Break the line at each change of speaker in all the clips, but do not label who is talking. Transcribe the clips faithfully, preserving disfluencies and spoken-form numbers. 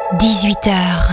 dix-huit heures.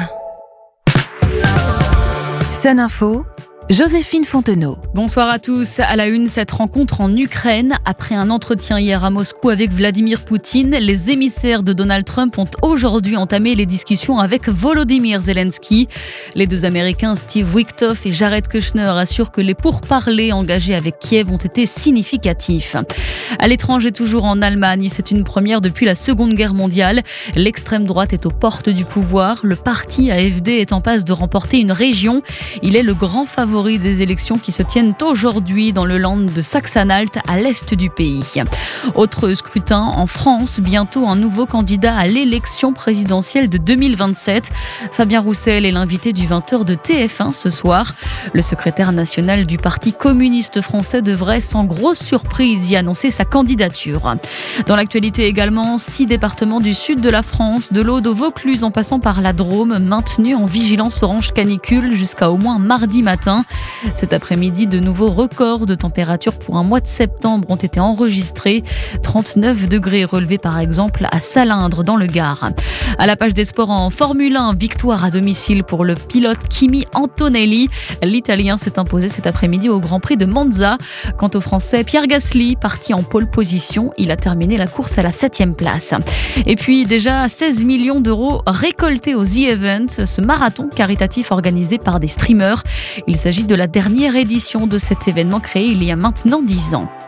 Sun Info, Joséphine Fontenot.
Bonsoir à tous. À la une, cette rencontre en Ukraine. Après un entretien hier à Moscou avec Vladimir Poutine, les émissaires de Donald Trump ont aujourd'hui entamé les discussions avec Volodymyr Zelensky. Les deux Américains, Steve Witkoff et Jared Kushner, assurent que les pourparlers engagés avec Kiev ont été significatifs. À l'étranger, toujours en Allemagne, c'est une première depuis la Seconde Guerre mondiale. L'extrême droite est aux portes du pouvoir. Le parti A F D est en passe de remporter une région. Il est le grand favori des élections qui se tiennent aujourd'hui dans le land de Saxe-Anhalt à l'est du pays. Autre scrutin en France, bientôt un nouveau candidat à l'élection présidentielle de deux mille vingt-sept. Fabien Roussel est l'invité du vingt heures de T F un ce soir. Le secrétaire national du Parti communiste français devrait sans grosse surprise y annoncer sa candidature. Dans l'actualité également, six départements du sud de la France, de l'Aude au Vaucluse en passant par la Drôme, maintenus en vigilance orange canicule jusqu'à au moins mardi matin. Cet après-midi, de nouveaux records de température pour un mois de septembre ont été enregistrés. trente-neuf degrés relevés par exemple à Salindre dans le Gard. À la page des sports en Formule un, victoire à domicile pour le pilote Kimi Antonelli. L'Italien s'est imposé cet après-midi au Grand Prix de Monza. Quant au Français Pierre Gasly, parti en pole position, il a terminé la course à la septième place. Et puis déjà seize millions d'euros récoltés au The Event, ce marathon caritatif organisé par des streamers. Il s'agit de la dernière édition de cet événement créé il y a maintenant dix ans.